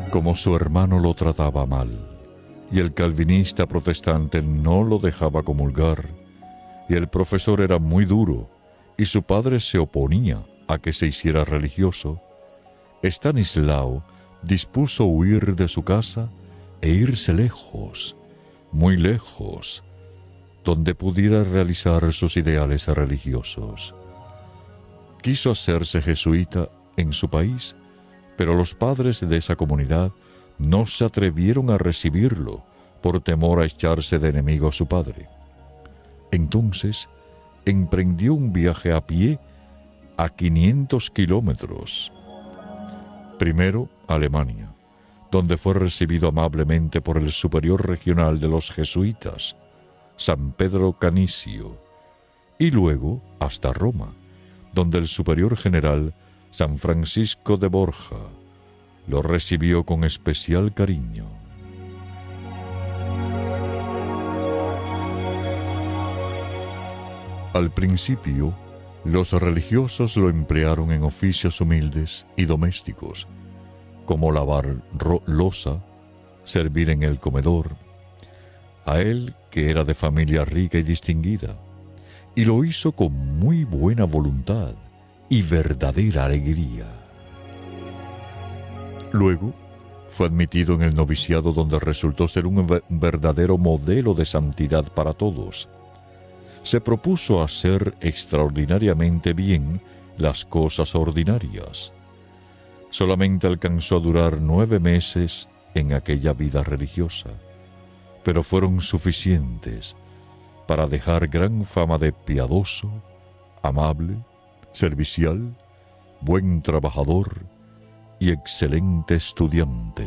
Como su hermano lo trataba mal, y el calvinista protestante no lo dejaba comulgar, y el profesor era muy duro, y su padre se oponía a que se hiciera religioso, Estanislao dispuso huir de su casa e irse lejos, muy lejos, donde pudiera realizar sus ideales religiosos. Quiso hacerse jesuita en su país, pero los padres de esa comunidad no se atrevieron a recibirlo por temor a echarse de enemigo a su padre. Entonces emprendió un viaje a pie a 500 kilómetros. Primero a Alemania, donde fue recibido amablemente por el superior regional de los jesuitas, San Pedro Canicio, y luego hasta Roma, donde el superior general, San Francisco de Borja, lo recibió con especial cariño. Al principio, los religiosos lo emplearon en oficios humildes y domésticos, como lavar loza, servir en el comedor. A él, que era de familia rica y distinguida, y lo hizo con muy buena voluntad y verdadera alegría. Luego fue admitido en el noviciado, donde resultó ser un verdadero modelo de santidad para todos. Se propuso hacer extraordinariamente bien las cosas ordinarias. Solamente alcanzó a durar 9 meses en aquella vida religiosa, pero fueron suficientes para dejar gran fama de piadoso, amable, servicial, buen trabajador y excelente estudiante.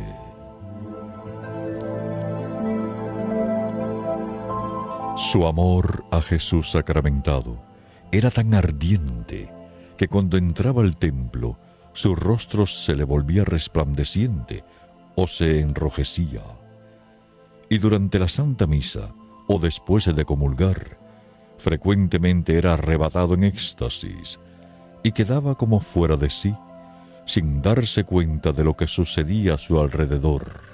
Su amor a Jesús sacramentado era tan ardiente que cuando entraba al templo su rostro se le volvía resplandeciente o se enrojecía. Y durante la Santa Misa o después de comulgar, frecuentemente era arrebatado en éxtasis y quedaba como fuera de sí, sin darse cuenta de lo que sucedía a su alrededor.